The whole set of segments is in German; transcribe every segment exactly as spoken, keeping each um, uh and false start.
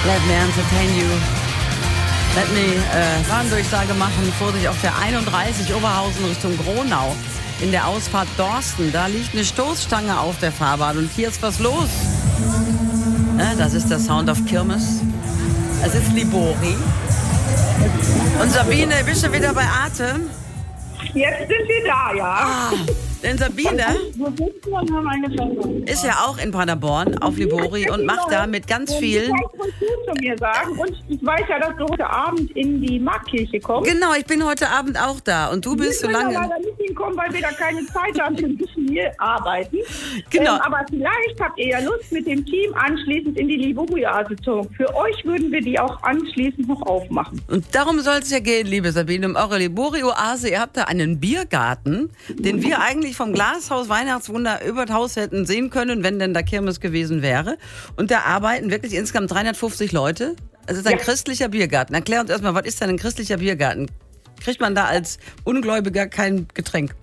Let me entertain you. Let me äh, Warndurchsage machen. Vorsicht auf der einunddreißig Oberhausen Richtung Gronau. In der Ausfahrt Dorsten. Da liegt eine Stoßstange auf der Fahrbahn. Und hier ist was los. Ja, das ist der Sound of Kirmes. Es ist Libori. Und Sabine, bist du wieder bei Atem? Jetzt sind wir da, ja. Ah, denn Sabine ist ja auch in Paderborn auf Libori und macht da mit ganz vielen... zu mir sagen. Und ich weiß ja, dass du heute Abend in die Marktkirche kommst. Genau, ich bin heute Abend auch da. Und du bist so lange... Ich kann leider nicht hinkommen, weil wir da keine Zeit haben, wir müssen hier arbeiten. Genau. Ähm, aber vielleicht habt ihr ja Lust, mit dem Team anschließend in die Libori-Oase zu kommen. Für euch würden wir die auch anschließend noch aufmachen. Und darum soll es ja gehen, liebe Sabine, um eure Libori-Oase. Ihr habt da einen Biergarten, den wir eigentlich vom Glashaus Weihnachtswunder über das Haus hätten sehen können, wenn denn da Kirmes gewesen wäre. Und da arbeiten wirklich insgesamt dreihundertfünfzig Leute. Es ist ein ja. christlicher Biergarten. Erklär uns erstmal, was ist denn ein christlicher Biergarten? Kriegt man da als Ungläubiger kein Getränk?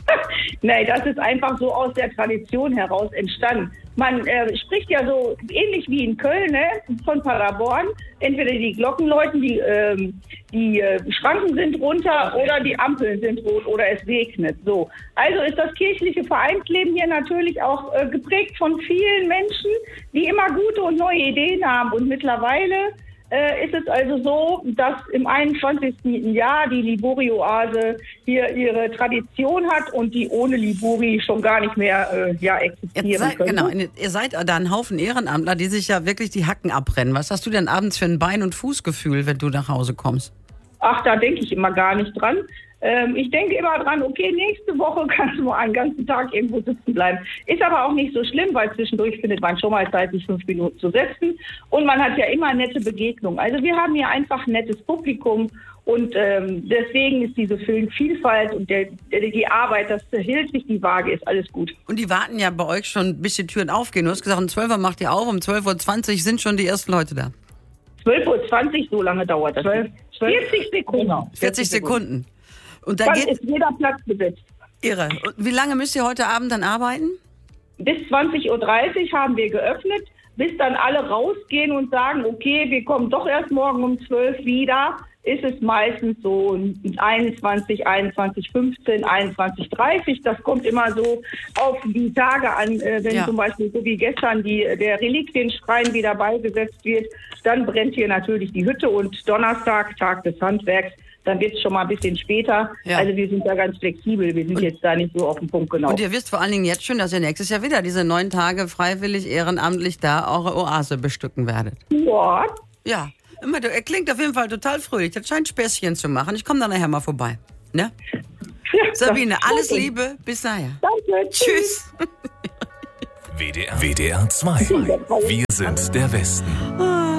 Nein, das ist einfach so aus der Tradition heraus entstanden. Man äh, spricht ja so ähnlich wie in Köln, ne, von Paderborn. Entweder die Glocken läuten, die, ähm, die äh, Schranken sind runter oder die Ampeln sind rot oder es regnet. So. Also ist das kirchliche Vereinsleben hier natürlich auch äh, geprägt von vielen Menschen, die immer gute und neue Ideen haben. Und mittlerweile äh, ist es also so, dass im einundzwanzigsten Jahr die Libori-Oase hier ihre Tradition hat und die ohne Libori schon gar nicht mehr äh, ja, existieren seid, können. Genau, ihr seid da ein Haufen Ehrenamtler, die sich ja wirklich die Hacken abbrennen. Was hast du denn abends für ein Bein- und Fußgefühl, wenn du nach Hause kommst? Ach, da denke ich immer gar nicht dran. Ähm, ich denke immer dran, okay, nächste Woche kannst du einen ganzen Tag irgendwo sitzen bleiben. Ist aber auch nicht so schlimm, weil zwischendurch findet man schon mal Zeit, sich fünf Minuten zu setzen. Und man hat ja immer nette Begegnungen. Also wir haben hier einfach ein nettes Publikum. Und ähm, deswegen ist diese Vielfalt und der, der, die Arbeit, das hält sich die Waage, ist alles gut. Und die warten ja bei euch schon, bis die Türen aufgehen. Du hast gesagt, um zwölf Uhr macht ihr auf, um zwölf Uhr zwanzig sind schon die ersten Leute da. zwölf Uhr zwanzig, so lange dauert das. vierzig Sekunden. Genau. vierzig Sekunden. Und da dann geht ist jeder Platz besetzt. Irre. Und wie lange müsst ihr heute Abend dann arbeiten? Bis zwanzig Uhr dreißig haben wir geöffnet, bis dann alle rausgehen und sagen, okay, wir kommen doch erst morgen um zwölf wieder, ist es meistens so einundzwanzig, einundzwanzig fünfzehn, einundzwanzig dreißig. Das kommt immer so auf die Tage an, äh, wenn ja. zum Beispiel so wie gestern die, der Reliquienschrein wieder beigesetzt wird, dann brennt hier natürlich die Hütte und Donnerstag, Tag des Handwerks, dann wird es schon mal ein bisschen später. Ja. Also wir sind da ganz flexibel, wir sind und, jetzt da nicht so auf den Punkt genau. Und ihr wisst vor allen Dingen jetzt schon, dass ihr nächstes Jahr wieder diese neun Tage freiwillig, ehrenamtlich da eure Oase bestücken werdet. Ja. Ja. Immer, er klingt auf jeden Fall total fröhlich. Das scheint Späßchen zu machen. Ich komme dann nachher mal vorbei. Ne? Ja, Sabine, alles Liebe. Bis nachher. Danke. Tschüss. W D R, W D R zwei. Wir sind der Westen.